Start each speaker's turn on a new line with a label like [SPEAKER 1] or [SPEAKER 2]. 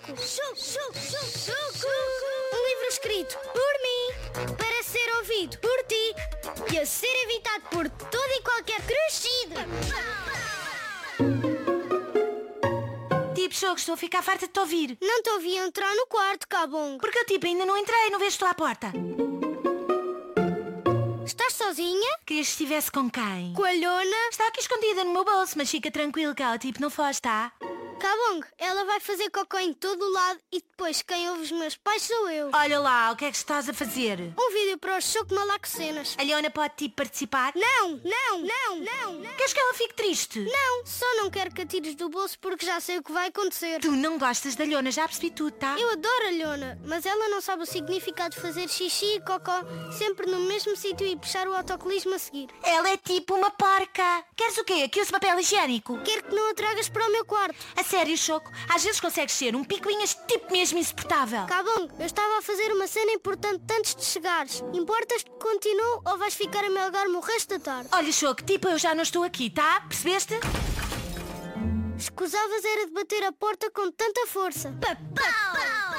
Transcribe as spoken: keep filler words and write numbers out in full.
[SPEAKER 1] Choco, choco, choco, choco. Um livro escrito por mim, para ser ouvido por ti e a ser evitado por todo e qualquer crescido.
[SPEAKER 2] Tipo, Choco, estou a ficar farta de te ouvir.
[SPEAKER 1] Não te ouvi entrar no quarto, Cabongo.
[SPEAKER 2] Porque eu, tipo, ainda não entrei, não vejo que estou à porta.
[SPEAKER 1] Estás sozinha?
[SPEAKER 2] Querias que estivesse com quem?
[SPEAKER 1] Com a Lhona?
[SPEAKER 2] Está aqui escondida no meu bolso, mas fica tranquilo que ela, tipo, não foge, tá?
[SPEAKER 1] Cabongo, ela vai fazer cocô em todo o lado e depois quem ouve os meus pais sou eu.
[SPEAKER 2] Olha lá, o que é que estás a fazer?
[SPEAKER 1] Um vídeo para o Choco Malaco Cenas.
[SPEAKER 2] A Leona pode, tipo, participar?
[SPEAKER 1] Não, não, não, não, não.
[SPEAKER 2] Queres que ela fique triste?
[SPEAKER 1] Não, só não quero que a tires do bolso porque já sei o que vai acontecer.
[SPEAKER 2] Tu não gostas da Leona, já percebi tudo, tá?
[SPEAKER 1] Eu adoro a Lhona, mas ela não sabe o significado de fazer xixi e cocó sempre no mesmo sítio e puxar o autocolismo a seguir.
[SPEAKER 2] Ela é tipo uma porca. Queres o quê? Que use papel higiênico?
[SPEAKER 1] Quero que não a tragas para o meu quarto.
[SPEAKER 2] A sério, Choco? Às vezes consegues ser um picuinhas tipo mesmo insuportável.
[SPEAKER 1] Cabongo, eu estava a fazer uma cena importante antes de chegares. Importas que continue ou vais ficar a melgar-me o resto da tarde?
[SPEAKER 2] Olha, Choco, tipo, eu já não estou aqui, tá? Percebeste?
[SPEAKER 1] Escusavas era de bater a porta com tanta força. Papá!